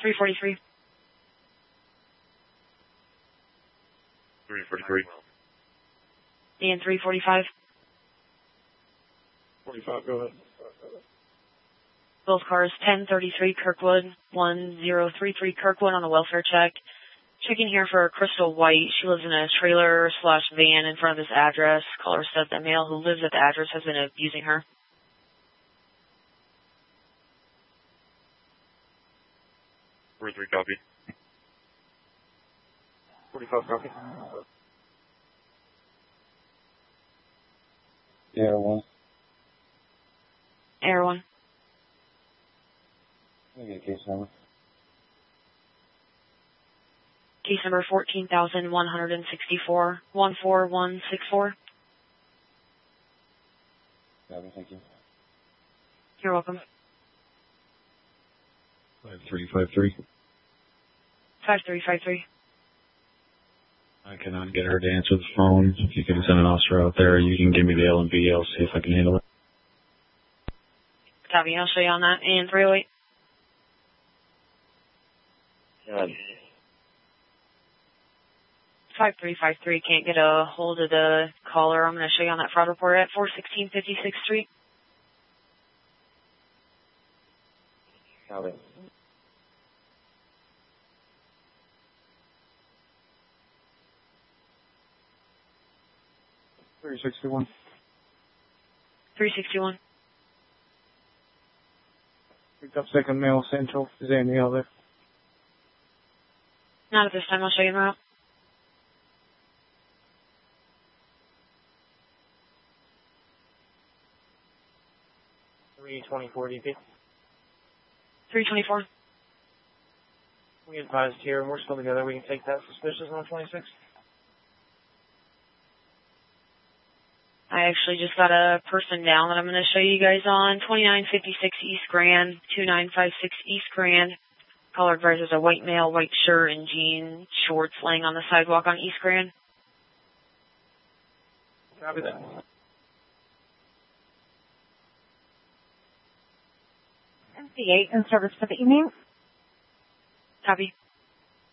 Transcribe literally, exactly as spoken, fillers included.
three forty-three. three forty-three. And three forty-five. forty-five, go ahead. Both cars, ten thirty-three Kirkwood, one zero three three Kirkwood on a welfare check. Checking here for Crystal White. She lives in a trailer slash van in front of this address. Caller said the male who lives at the address has been abusing her. forty-three, copy. forty-five, copy. Air one. Air one. Let me get a case number. Case number fourteen thousand one hundred sixty-four, one four one six four. Copy, thank you. You're welcome. five three five three. five three five three. I cannot get her to answer the phone. If you can send an officer out there, you can give me the L and B. I'll see if I can handle it. Copy, I'll show you on that. And three oh eight. God. five three five three, can't get a hold of the caller. I'm going to show you on that fraud report at four sixteen fifty-sixth Street. Copy. three sixty-one. three sixty-one. Picked up second male central. Is there any other? Not at this time, I'll show you the route. three twenty-four D P. three twenty-four. We advised here, and we're still together. We can take that suspicious on twenty-six. I actually just got a person down that I'm going to show you guys on. twenty-nine fifty-six East Grand, two nine five six East Grand. Caller advises a white male, white shirt and jean shorts laying on the sidewalk on East Grand. Copy that. M C eight in service for the evening. Copy.